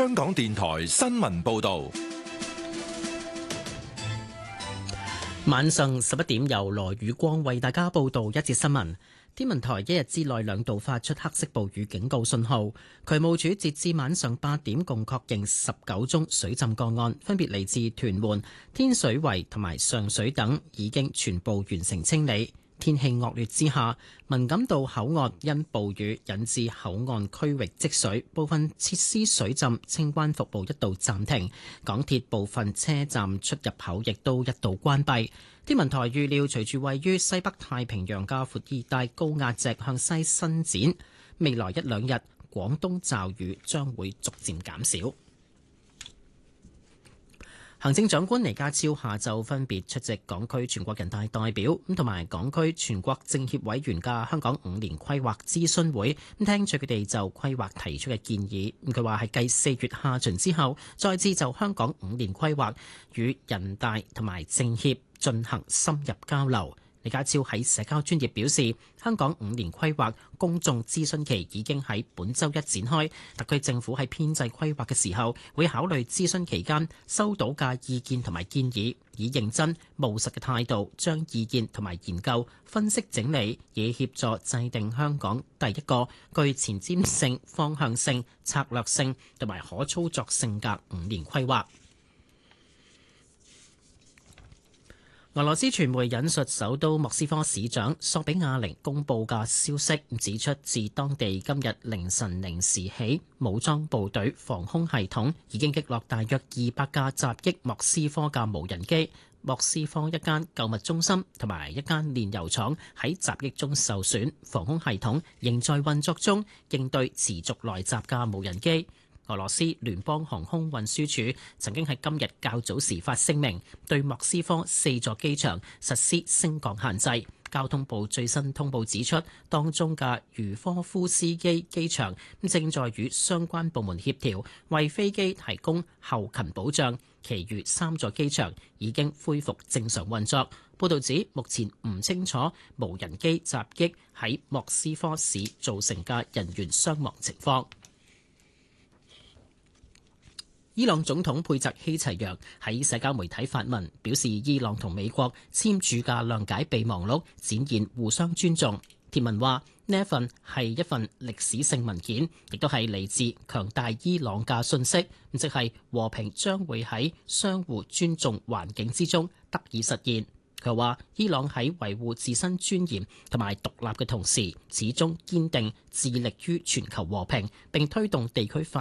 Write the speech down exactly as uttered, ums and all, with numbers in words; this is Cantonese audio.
香港電台新聞報道。 晚上十一點，由羅宇光為大家報道一節新聞。天文台一日之內兩度發出黑色暴雨警告信號。渠務署截至晚上八點，共確認十九宗水浸個案，分別嚟自屯門、天水圍同埋上水等，已經全部完成清理。天氣惡劣之下，文錦渡口岸因暴雨引致口岸區域積水，部分設施水浸，清關服務一度暫停。港鐵部分車站出入口亦都一度關閉。天文台預料，隨住位於西北太平洋嘅闊熱帶高壓脊向西伸展，未來一兩日廣東驟雨將會逐漸減少。行政長官李家超下晝分別出席港區全國人大代表咁同埋港區全國政協委員嘅香港五年規劃諮詢會，咁聽取佢哋就規劃提出嘅建議。佢話係繼四月下旬之後，再次就香港五年規劃與人大同埋政協進行深入交流。李家超喺社交專頁表示，香港五年規劃公眾諮詢期已經喺本週一展開，特區政府喺編制規劃嘅時候，會考慮諮詢期間收到嘅意見同埋建議，以認真務實嘅態度將意見同埋研究分析整理，以協助制定香港第一個具前瞻性、方向性、策略性同埋可操作性嘅五年規劃。俄羅斯傳媒引述首都莫斯科市長索比亞寧公佈嘅消息，指出自當地今日凌晨零時起，武裝部隊防空系統已經擊落大約二百架襲擊莫斯科嘅無人機。莫斯科一間購物中心同埋一間煉油廠喺襲擊中受損，防空系統仍在運作中，應對持續來襲嘅無人機。俄羅斯聯邦航空運輸署曾經喺今日較早時發聲明，對莫斯科四座機場實施升降限制。交通部最新通報指出，當中嘅茹科夫斯基機場正在與相關部門協調，為飛機提供後勤保障。其餘三座機場已經恢復正常運作。報導指，目前唔清楚無人機襲擊喺莫斯科市造成嘅人員傷亡情況。伊朗總統佩澤希齊揚喺社交媒體發文，表示伊朗同美國簽署嘅諒解備忘錄展現互相尊重。貼文話呢一份係一份歷史性文件，亦都係嚟自強大伊朗嘅信息，即係和平將會喺相互尊重環境之中得以實現。佢話伊朗喺維護自身尊嚴同埋獨立嘅同時，始終堅定致力於全球和平，並推動地區發